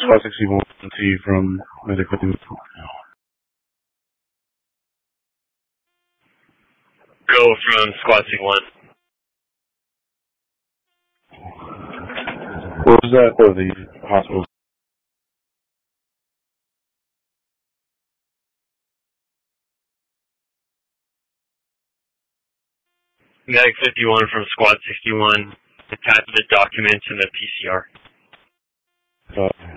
Squad 61 to you from Medic 51. Go from Squad 61. What was that for the hospital? Medic 51 from Squad 61. Attach the documents and the PCR.